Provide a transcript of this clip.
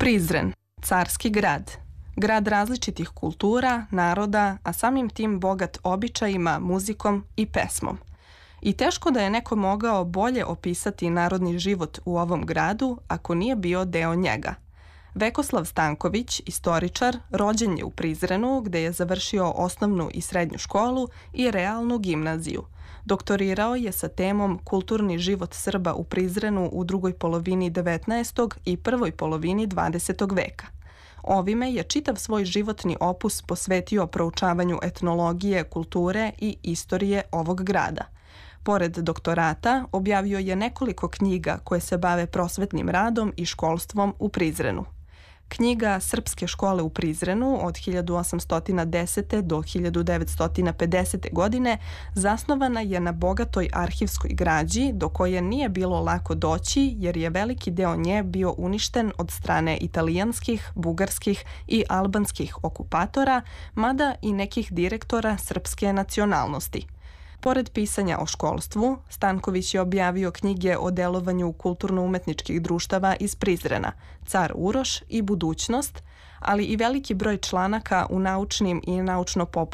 Prizren, carski grad. Grad različitih kultura, naroda, a samim tim bogat običajima, muzikom i pesmom. I teško da je neko mogao bolje opisati narodni život u ovom gradu ako nije bio deo njega. Vekoslav Stanković, istoričar, rođen je u Prizrenu gde je završio osnovnu i srednju školu i realnu gimnaziju. Doktorirao je sa temom Kulturni život Srba u Prizrenu u drugoj polovini 19. i prvoj polovini 20. veka. Ovime je čitav svoj životni opus posvetio proučavanju etnologije, kulture i istorije ovog grada. Pored doktorata, objavio je nekoliko knjiga koje se bave prosvetnim radom i školstvom u Prizrenu. Knjiga Srpske škole u Prizrenu od 1810. do 1950. godine zasnovana je na bogatoj arhivskoj građi do koje nije bilo lako doći jer je veliki deo nje bio uništen od strane italijanskih, bugarskih i albanskih okupatora, mada i nekih direktora srpske nacionalnosti. Pored pisanja o školstvu, Stanković je objavio knjige o delovanju kulturno-umetničkih društava iz Prizrena, Car Uroš i Budućnost, ali i veliki broj članaka u naučnim i naučno-popularnim